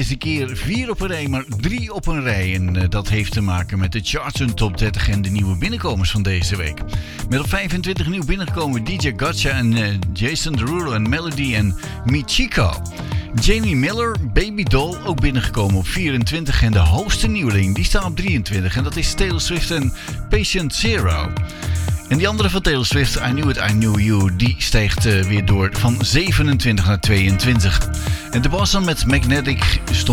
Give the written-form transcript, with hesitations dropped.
deze keer 4 op een rij, maar 3 op een rij. En dat heeft te maken met de charts en top 30 en de nieuwe binnenkomers van deze week. Met op 25 nieuw binnengekomen DJ Gotcha en Jason Derulo en Melody en Michiko. Jamie Miller, Baby Doll, ook binnengekomen op 24. En de hoogste nieuweling, die staat op 23. En dat is Taylor Swift en Patient Zero. En die andere van Taylor Swift, I Knew It, I Knew You, die stijgt weer door van 27 naar 22. En de Boston met Magnetic stond